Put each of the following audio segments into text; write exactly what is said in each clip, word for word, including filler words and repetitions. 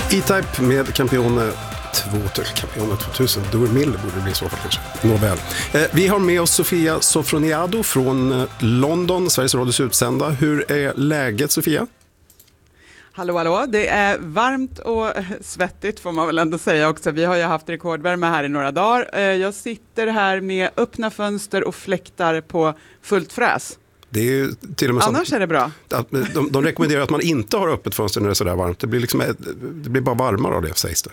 E-Type med Campione Campione tvåtusen. Doer Miller borde det bli i så fall kanske. Nåväl. Eh, vi har med oss Sofia Sofroniado från eh, London, Sveriges Radios utsända. Hur är läget, Sofia? Hallå, hallå. Det är varmt och svettigt får man väl ändå säga också. Vi har ju haft rekordvärme här i några dagar. Eh, jag sitter här med öppna fönster och fläktar på fullt fräs. Det är ju till och med Annars så är det bra. Att de, de rekommenderar att man inte har öppet fönster när det är sådär varmt. Det blir, liksom, det blir bara varmare av det, sägs det.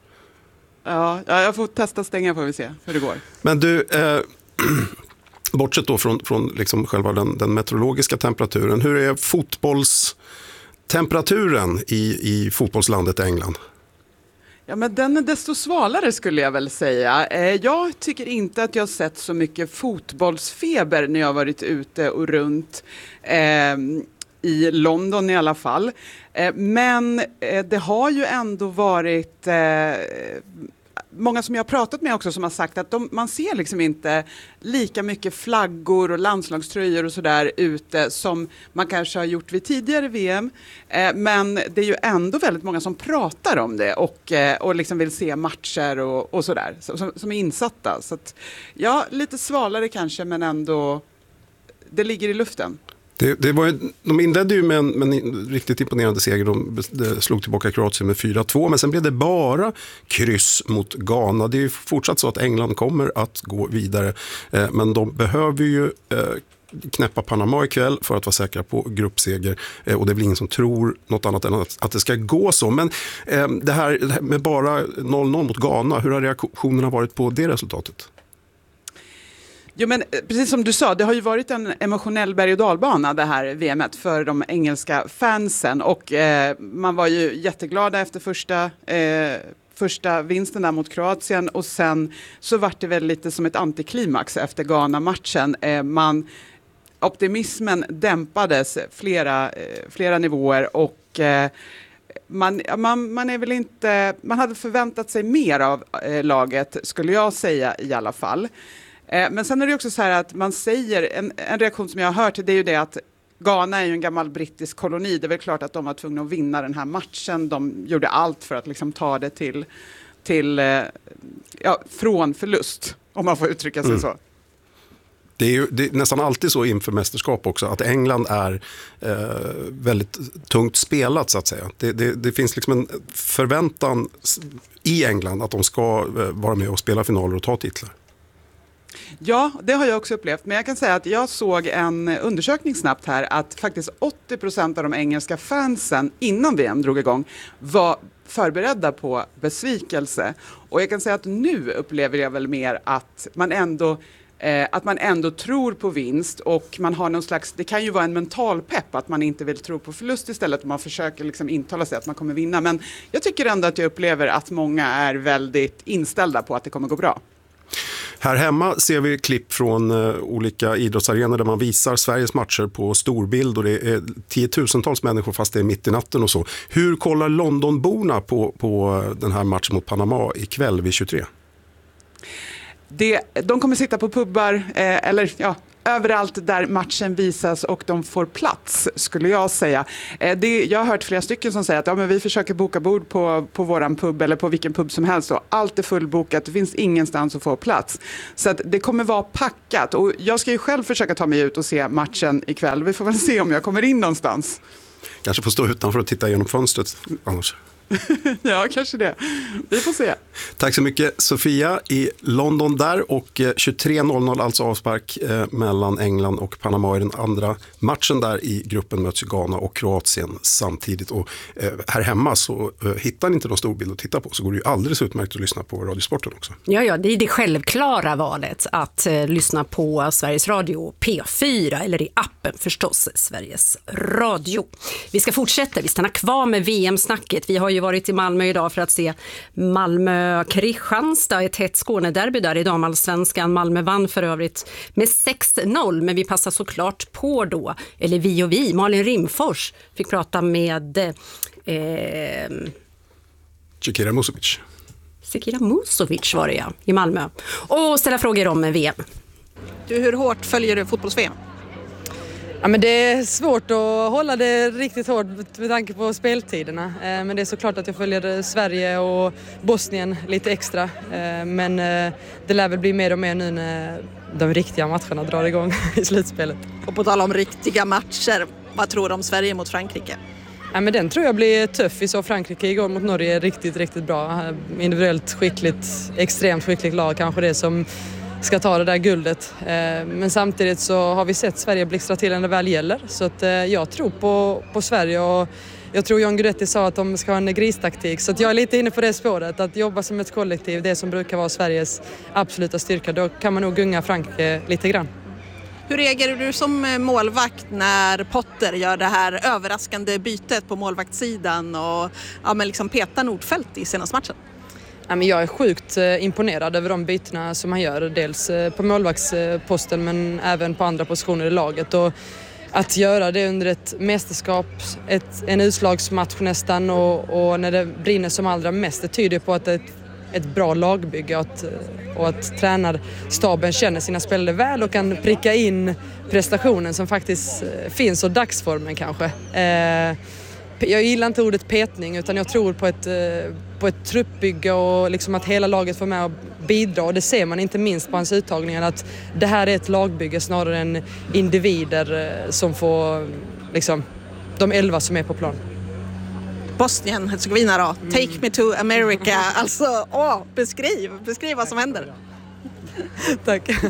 Ja, jag får testa stänga får vi se hur det går. Men du, eh, bortsett då från, från liksom själva den, den meteorologiska temperaturen, hur är fotbollstemperaturen i, i fotbollslandet England? Ja, men den är desto svalare skulle jag väl säga. Eh, jag tycker inte att jag har sett så mycket fotbollsfeber när jag har varit ute och runt eh, i London i alla fall. Eh, men eh, det har ju ändå varit eh, många som jag har pratat med också som har sagt att de, man ser liksom inte lika mycket flaggor och landslagströjor och sådär ute som man kanske har gjort vid tidigare V M. Eh, men det är ju ändå väldigt många som pratar om det och, eh, och liksom vill se matcher och, och sådär som, som är insatta. Så att, ja, lite svalare kanske men ändå det ligger i luften. Det, det var ju, de inledde ju med en, med en riktigt imponerande seger. De, de slog tillbaka Kroatien med fyra två, men sen blev det bara kryss mot Ghana. Det är ju fortsatt så att England kommer att gå vidare, eh, men de behöver ju eh, knäppa Panama ikväll för att vara säkra på gruppseger, eh, och det är väl ingen som tror något annat än att, att det ska gå så. Men eh, det, här, det här med bara noll noll mot Ghana, hur har reaktionerna varit på det resultatet? Jo, men precis som du sa, det har ju varit en emotionell berg- och dalbana det här V M:et för de engelska fansen och eh, man var ju jätteglada efter första, eh, första vinsten där mot Kroatien och sen så var det väl lite som ett antiklimax efter Ghana-matchen. Eh, man, optimismen dämpades flera, eh, flera nivåer och eh, Man, man, man är väl inte, man hade förväntat sig mer av eh, laget skulle jag säga i alla fall. Men sen är det också så här att man säger, en, en reaktion som jag har hört, det är ju det att Ghana är ju en gammal brittisk koloni. Det är väl klart att de var tvungna att vinna den här matchen. De gjorde allt för att liksom ta det till, till ja, från förlust, om man får uttrycka sig mm. så. Det är ju det är nästan alltid så inför mästerskap också att England är eh, väldigt tungt spelat så att säga. Det, det, det finns liksom en förväntan i England att de ska eh, vara med och spela finaler och ta titlar. Ja, det har jag också upplevt. Men jag kan säga att jag såg en undersökning snabbt här att faktiskt åttio procent av de engelska fansen innan V M drog igång var förberedda på besvikelse. Och jag kan säga att nu upplever jag väl mer att man ändå eh, att man ändå tror på vinst och man har någon slags, det kan ju vara en mental pepp att man inte vill tro på förlust istället och man försöker liksom intala sig att man kommer vinna. Men jag tycker ändå att jag upplever att många är väldigt inställda på att det kommer gå bra. Här hemma ser vi klipp från uh, olika idrottsarenor där man visar Sveriges matcher på storbild och det är tiotusentals människor fast det är mitt i natten och så. Hur kollar Londonborna på, på den här matchen mot Panama ikväll vid tjugotre? Det, de kommer sitta på pubbar eh, eller ja, överallt där matchen visas och de får plats skulle jag säga. Eh, det, jag har hört flera stycken som säger att ja, men vi försöker boka bord på, på våran pub eller på vilken pub som helst och allt är fullbokat, det finns ingenstans att få plats. Så att det kommer vara packat och jag ska ju själv försöka ta mig ut och se matchen ikväll. Vi får väl se om jag kommer in någonstans. Kanske får stå utanför och titta genom fönstret annars. Ja, kanske det. Vi får se. Tack så mycket Sofia i London där och tjugotre noll noll alltså avspark eh, mellan England och Panama i den andra matchen där i gruppen möts Ghana och Kroatien samtidigt och eh, här hemma så eh, hittar ni inte någon stor bild att titta på så går det ju alldeles utmärkt att lyssna på Radiosporten också. Ja, ja, det är det självklara valet att eh, lyssna på Sveriges Radio P fyra eller i appen förstås Sveriges Radio. Vi ska fortsätta, vi stannar kvar med V M-snacket. Vi har ju varit i Malmö idag för att se Malmö-Kristianstad, ett hett Skånederby där i damallsvenskan. Malmö vann för övrigt med sex noll, men vi passar såklart på då, eller vi och vi, Malin Rimfors fick prata med eh, Zekira Musovic. Zekira Musovic var det ja, i Malmö. Och ställa frågor om V M. Du, hur hårt följer du fotbolls-V M? Ja, men det är svårt att hålla det riktigt hårt med tanke på speltiderna. Men det är såklart att jag följer Sverige och Bosnien lite extra. Men det lär väl bli mer och mer nu när de riktiga matcherna drar igång i slutspelet. Och på tal om riktiga matcher, vad tror du om Sverige mot Frankrike? Ja, men den tror jag blir tuff. Vi såg Frankrike igår mot Norge riktigt, riktigt bra. Individuellt skickligt, extremt skickligt lag kanske det som ska ta det där guldet. Men samtidigt så har vi sett Sverige blixtra till när det väl gäller. Så att jag tror på, på Sverige och jag tror John Guidetti sa att de ska ha en gristaktik. Så att jag är lite inne på det spåret. Att jobba som ett kollektiv, det som brukar vara Sveriges absoluta styrka. Då kan man nog gunga Frankrike lite grann. Hur reagerar du som målvakt när Potter gör det här överraskande bytet på målvaktssidan och ja, men liksom petar Nordfeldt i senaste matchen? Ja, men jag är sjukt imponerad över de bytena som han gör. Dels på målvaktsposten men även på andra positioner i laget. Och att göra det under ett mästerskap, ett, en utslagsmatch nästan och, och när det brinner som allra mest, det tyder på att det är ett, ett bra lagbygge och att, och att tränarstaben känner sina spelare väl och kan pricka in prestationen som faktiskt finns och dagsformen kanske. Eh, jag gillar inte ordet petning utan jag tror på ett, på ett truppbygge och liksom att hela laget får med och bidra. Och det ser man inte minst på hans uttagningar att det här är ett lagbygge snarare än individer som får liksom, de elva som är på plan. Bosnien, Herzegovina då. Take mm. me to America. Alltså, åh, beskriv, beskriv vad som händer. Tack. Eh,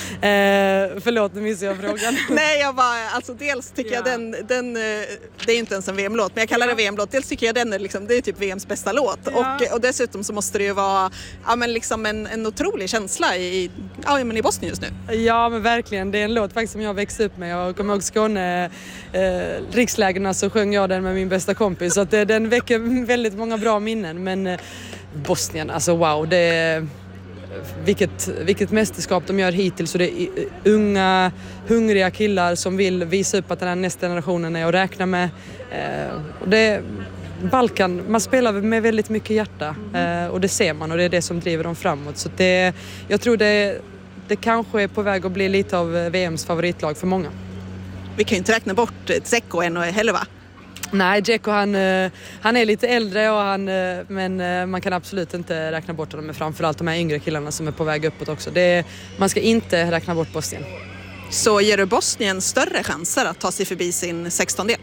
förlåt, nu missade jag frågan. Nej, jag bara, alltså dels tycker ja. jag den, den, det är inte ens en V M-låt, men jag kallar det V M-låt. Dels tycker jag den är, liksom, det är typ V M:s bästa låt. Ja. Och, och dessutom så måste det ju vara ja, men liksom en, en otrolig känsla i, ja, men i Bosnien just nu. Ja, men verkligen. Det är en låt faktiskt som jag växte upp med. Jag kommer ihåg Skåne, eh, rikslägerna så sjöng jag den med min bästa kompis. Så att, eh, den väcker väldigt många bra minnen. Men eh, Bosnien, alltså wow, det är... Vilket, vilket mästerskap de gör hittills och det är unga, hungriga killar som vill visa upp att den här nästa generationen är att räkna med. Eh, och det, Balkan, man spelar med väldigt mycket hjärta eh, och det ser man och det är det som driver dem framåt. Så det, jag tror det, det kanske är på väg att bli lite av V M:s favoritlag för många. Vi kan ju inte räkna bort Dzeko än heller va? Nej, Dzeko han, han är lite äldre och han, men man kan absolut inte räkna bort honom, men framförallt de här yngre killarna som är på väg uppåt också. Det, man ska inte räkna bort Bosnien. Så ger du Bosnien större chanser att ta sig förbi sin sextondel?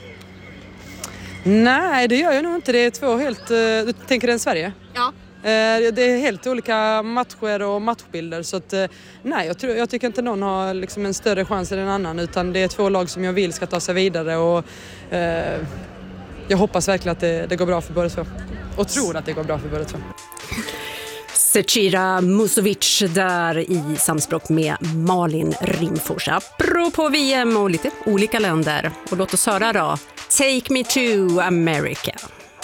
Nej, det gör jag nog inte. Det är två helt... Du tänker den Sverige? Ja. Det är helt olika matcher och matchbilder så att nej, jag, tror, jag tycker inte någon har liksom en större chans än en annan utan det är två lag som jag vill ska ta sig vidare och eh, jag hoppas verkligen att det, det går bra för båda två och tror att det går bra för båda två. Zecira Musovic där i samspråk med Malin Rimfors. Apropå V M och lite olika länder. Och låt oss höra då. Take me to America.